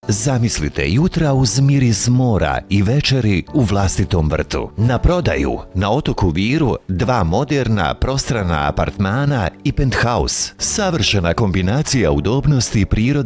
Zamislite jutra uz miris mora i večeri u vlastitom vrtu. Na prodaju na otoku Viru 2 moderna prostrana apartmana i penthouse. Savršena kombinacija udobnosti i prirode